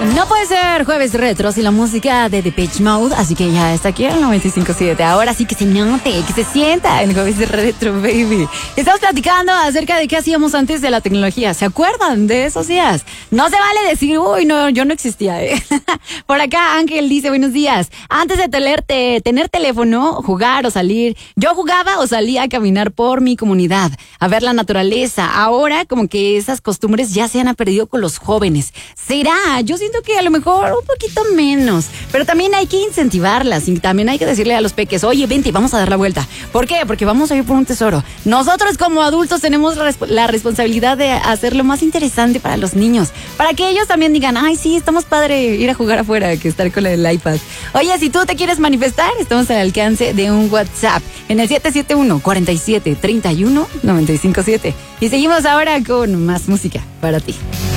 No puede ser jueves retro sin la música de Depeche Mode, así que ya está aquí en el 95.7. Ahora sí que se note, que se sienta el jueves retro, baby. Estamos platicando acerca de qué hacíamos antes de la tecnología. ¿Se acuerdan de esos días? No se vale decir, uy, no, yo no existía, Por acá Ángel dice, buenos días. Antes de tener teléfono, jugar o salir, yo jugaba o salía a caminar por mi comunidad, a ver la naturaleza. Ahora como que esas costumbres ya se han perdido con los jóvenes. ¿Será? Yo siento que a lo mejor un poquito menos, pero también hay que incentivarlas y también hay que decirle a los peques, oye, vente, vamos a dar la vuelta. ¿Por qué? Porque vamos a ir por un tesoro. Nosotros como adultos tenemos la responsabilidad de hacerlo más interesante para los niños, para que ellos también digan, ay, sí, estamos padre ir a jugar afuera que estar con el iPad. Oye, si tú te quieres manifestar, estamos al alcance de un WhatsApp en el 771-4731-957. Y seguimos ahora con más música para ti.